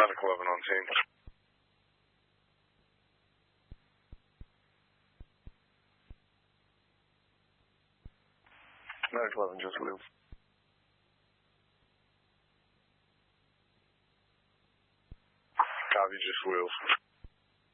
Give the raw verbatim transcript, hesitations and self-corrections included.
Medic eleven on scene. Medic eleven, just wheels. Copy, just wheels.